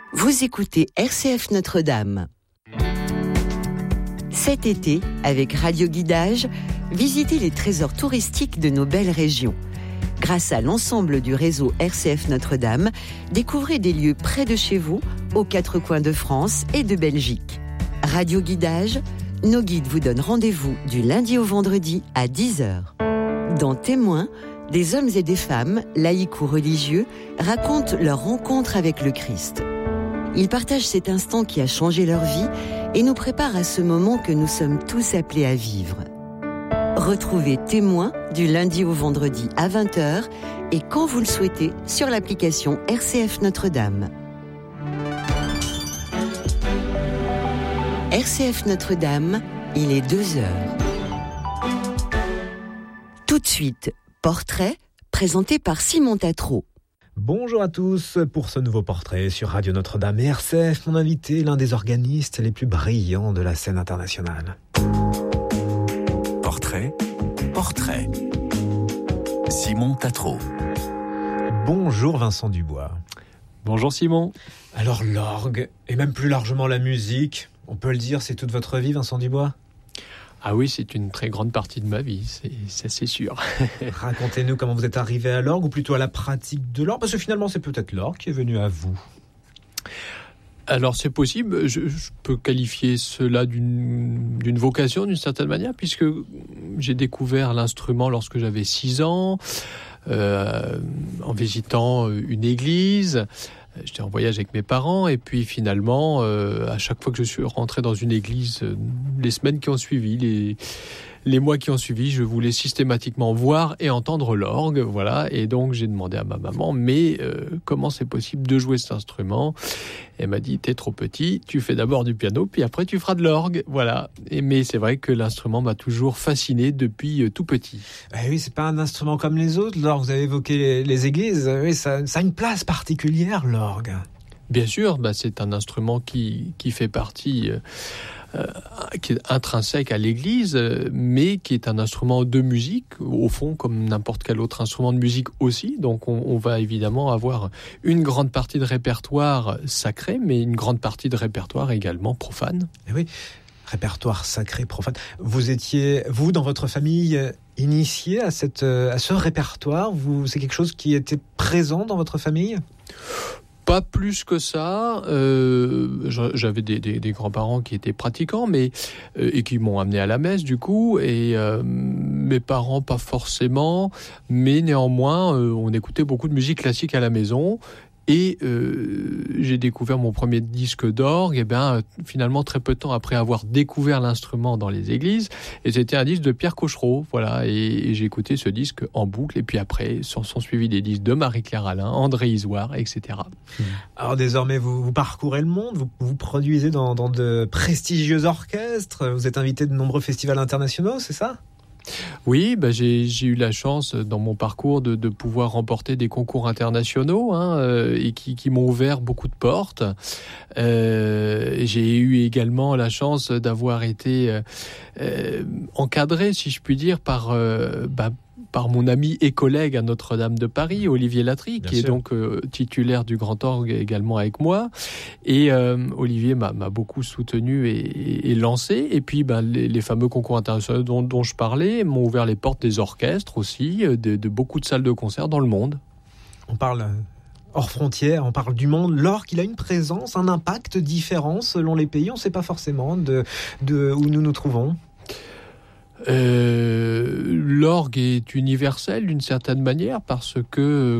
Vous écoutez RCF Notre-Dame. Cet été, avec Radio Guidage, visitez les trésors touristiques de nos belles régions. Grâce à l'ensemble du réseau RCF Notre-Dame, découvrez des lieux près de chez vous, aux quatre coins de France et de Belgique. Radio Guidage, nos guides vous donnent rendez-vous du lundi au vendredi à 10h. Dans Témoins, des hommes et des femmes, laïcs ou religieux, racontent leur rencontre avec le Christ. Ils partagent cet instant qui a changé leur vie et nous préparent à ce moment que nous sommes tous appelés à vivre. Retrouvez Témoins du lundi au vendredi à 20h et quand vous le souhaitez sur l'application RCF Notre-Dame. RCF Notre-Dame, il est 2h. Tout de suite, Portrait, présenté par Simon Tatro. Bonjour à tous pour ce nouveau portrait sur Radio Notre-Dame et RCF, mon invité, l'un des organistes les plus brillants de la scène internationale. Portrait. Simon Tatro. Bonjour Vincent Dubois. Bonjour Simon. Alors l'orgue, et même plus largement la musique, on peut le dire, c'est toute votre vie Vincent Dubois ? Ah oui, c'est une très grande partie de ma vie, c'est sûr. Racontez-nous comment vous êtes arrivé à l'orgue, ou plutôt à la pratique de l'orgue, parce que finalement c'est peut-être l'orgue qui est venu à vous. Alors c'est possible, je peux qualifier cela d'une vocation d'une certaine manière, puisque j'ai découvert l'instrument lorsque j'avais 6 ans, en visitant une église. J'étais en voyage avec mes parents et puis finalement, à chaque fois que je suis rentré dans une église, les semaines qui ont suivi, les mois qui ont suivi, je voulais systématiquement voir et entendre l'orgue, voilà. Et donc j'ai demandé à ma maman, mais comment c'est possible de jouer cet instrument ? Elle m'a dit, t'es trop petit, tu fais d'abord du piano, puis après tu feras de l'orgue, voilà. Mais c'est vrai que l'instrument m'a toujours fasciné depuis tout petit. Oui, c'est pas un instrument comme les autres, l'orgue. Vous avez évoqué les églises, oui, ça a une place particulière, l'orgue. Bien sûr, c'est un instrument qui fait partie, qui est intrinsèque à l'église, mais qui est un instrument de musique, au fond, comme n'importe quel autre instrument de musique aussi. Donc on va évidemment avoir une grande partie de répertoire sacré, mais une grande partie de répertoire également profane. Et oui, répertoire sacré, profane. Vous étiez, vous, dans votre famille, initié à ce répertoire ? C'est quelque chose qui était présent dans votre famille ? Pas plus que ça. J'avais des grands-parents qui étaient pratiquants, et qui m'ont amené à la messe du coup. Et mes parents pas forcément, mais néanmoins, on écoutait beaucoup de musique classique à la maison. Et j'ai découvert mon premier disque d'orgue, finalement très peu de temps après avoir découvert l'instrument dans les églises. Et c'était un disque de Pierre Cochereau, voilà. Et j'ai écouté ce disque en boucle. Et puis après, sont suivis des disques de Marie-Claire Alain, André Isoire, etc. Alors désormais, vous parcourez le monde, vous produisez dans de prestigieux orchestres, vous êtes invité de nombreux festivals internationaux, c'est ça ? Oui, j'ai eu la chance dans mon parcours de pouvoir remporter des concours internationaux et qui m'ont ouvert beaucoup de portes. J'ai eu également la chance d'avoir été encadré, si je puis dire, par mon ami et collègue à Notre-Dame de Paris, Olivier Latry, qui est donc titulaire du Grand Orgue également avec moi. Et Olivier m'a beaucoup soutenu et lancé. Et puis les fameux concours internationaux dont je parlais m'ont ouvert les portes des orchestres aussi, de beaucoup de salles de concert dans le monde. On parle hors frontières, on parle du monde. L'orgue, il a une présence, un impact différent selon les pays. On ne sait pas forcément de où nous nous trouvons. L'orgue est universel d'une certaine manière parce que